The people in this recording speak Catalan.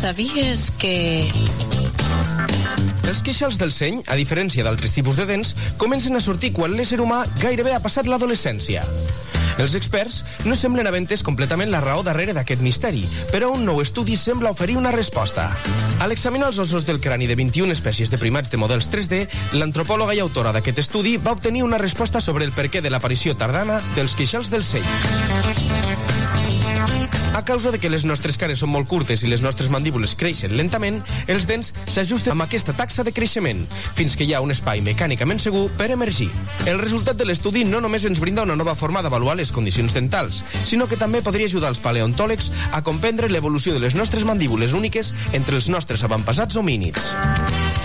Sabies que... Els queixals del seny, a diferència d'altres tipus de dents, comencen a sortir quan l'ésser humà gairebé ha passat l'adolescència. Els experts no semblen haver entès completament la raó darrere d'aquest misteri, però un nou estudi sembla oferir una resposta. A l'examinar els ossos del crani de 21 espècies de primats de models 3D, l'antropòloga i autora d'aquest estudi va obtenir una resposta sobre el perquè de l'aparició tardana dels queixals del seny. A causa de que les nostres cares són molt curtes i les nostres mandíbules creixen lentament, els dents s'ajusten amb aquesta taxa de creixement, fins que hi ha un espai mecànicament segur per emergir. El resultat de l'estudi no només ens brinda una nova forma d'avaluar les condicions dentals, sinó que també podria ajudar els paleontòlegs a comprendre l'evolució de les nostres mandíbules úniques entre els nostres avantpassats homínids.